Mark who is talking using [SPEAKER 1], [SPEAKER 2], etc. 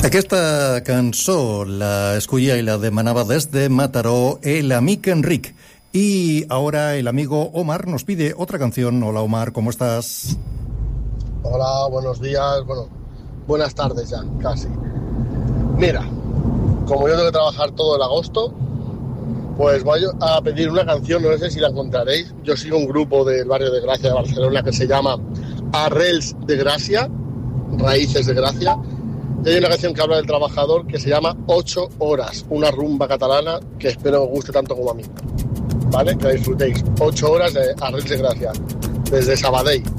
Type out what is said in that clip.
[SPEAKER 1] Aquesta cançó la escollia y la demanaba desde Mataró el amic Enric. Y ahora el amigo Omar nos pide otra canción. Hola Omar, ¿cómo estás?
[SPEAKER 2] Hola, buenos días. Bueno, buenas tardes ya, casi. Mira, como yo tengo que trabajar todo el agosto, pues voy a pedir una canción, no sé si la encontraréis. Yo sigo un grupo del barrio de Gracia de Barcelona que se llama Arrels de Gracia, Raíces de Gracia. Y hay una canción que habla del trabajador que se llama 8 horas, una rumba catalana que espero os guste tanto como a mí. ¿Vale? Que la disfrutéis. 8 horas de Arrels de Gracia, desde Sabadell.